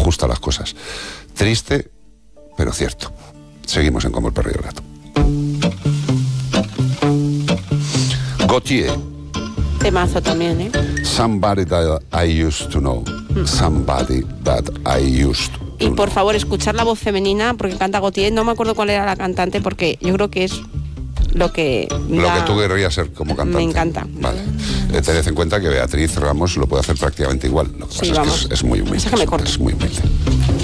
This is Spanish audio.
ajustan las cosas. Triste, pero cierto. Seguimos en Como el perro y el gato. Gautier. Temazo también, ¿eh? Somebody that I used to know. Somebody that I used to know. Y por favor, escuchar la voz femenina, porque canta Gautier. No me acuerdo cuál era la cantante, porque yo creo que es lo que tú querrías ser como cantante. Me encanta. Vale. Tened en cuenta que Beatriz Ramos lo puede hacer prácticamente igual. Lo que pasa es que es muy humilde. Es que me corta. Es muy humilde.